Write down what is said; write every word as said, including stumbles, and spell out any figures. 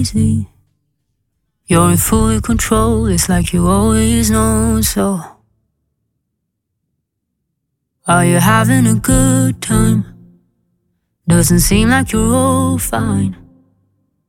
easy. You're in full control, it's like you always know. So are you having a good time? Doesn't seem like you're all fine.